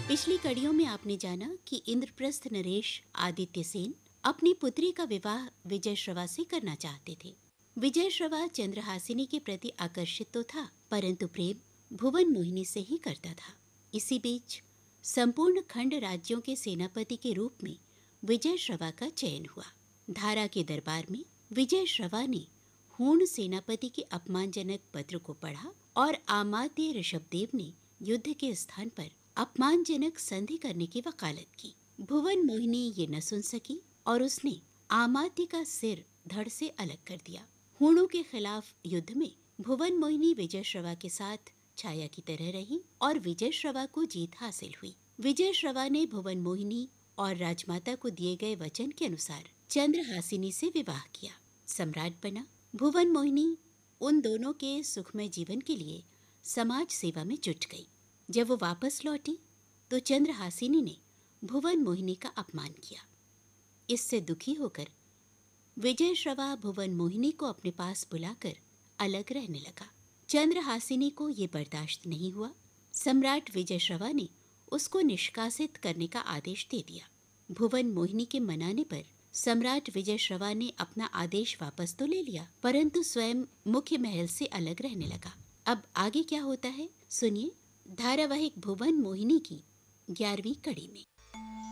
पिछली कड़ियों में आपने जाना कि इंद्रप्रस्थ नरेश आदित्य सेन अपनी पुत्री का विवाह विजय श्रवा से करना चाहते थे। विजय श्रवा चंद्रहासिनी के प्रति आकर्षित तो था, परंतु प्रेम भुवन मोहिनी से ही करता था। इसी बीच संपूर्ण खंड राज्यों के सेनापति के रूप में विजय श्रवा का चयन हुआ। धारा के दरबार में विजय श्रवा ने हूण सेनापति के अपमानजनक पत्र को पढ़ा और आमात्य ऋषभदेव ने युद्ध के स्थान पर अपमानजनक संधि करने की वकालत की। भुवन मोहिनी ये न सुन सकी और उसने आमात्य का सिर धड़ से अलग कर दिया। हूणों के खिलाफ युद्ध में भुवन मोहिनी विजय श्रवा के साथ छाया की तरह रही और विजय श्रवा को जीत हासिल हुई। विजय श्रवा ने भुवन मोहिनी और राजमाता को दिए गए वचन के अनुसार चंद्रहासिनी से विवाह किया, सम्राट बना। भुवन मोहिनी उन दोनों के सुखमय जीवन के लिए समाज सेवा में जुट गई। जब वो वापस लौटी तो चंद्रहासिनी ने भुवन मोहिनी का अपमान किया। इससे दुखी होकर विजय श्रवा भुवन मोहिनी को अपने पास बुलाकर अलग रहने लगा। चंद्रहासिनी को ये बर्दाश्त नहीं हुआ। सम्राट विजय श्रवा ने उसको निष्कासित करने का आदेश दे दिया। भुवन मोहिनी के मनाने पर सम्राट विजय श्रवा ने अपना आदेश वापस तो ले लिया, परंतु स्वयं मुख्य महल से अलग रहने लगा। अब आगे क्या होता है सुनिए धारावाहिक भुवन मोहिनी की 11वीं कड़ी में।